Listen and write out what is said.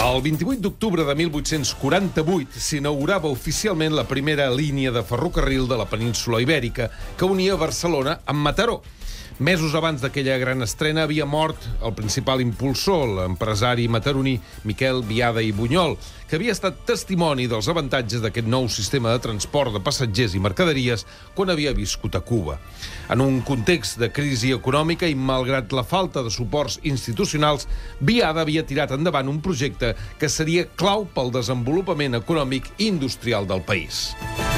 El 28 d'octubre de 1848 s'inaugurava oficialment la primera línia de ferrocarril de la península Ibèrica que unia Barcelona amb Mataró. Mesos abans d'aquella gran estrena havia mort el principal impulsor, l'empresari mataroní Miquel Biada i Bunyol, que havia estat testimoni dels avantatges d'aquest nou sistema de transport de passatgers i mercaderies quan havia viscut a Cuba. En un context de crisi econòmica i malgrat la falta de suports institucionals, Biada havia tirat endavant un projecte que seria clau pel desenvolupament econòmic i industrial del país.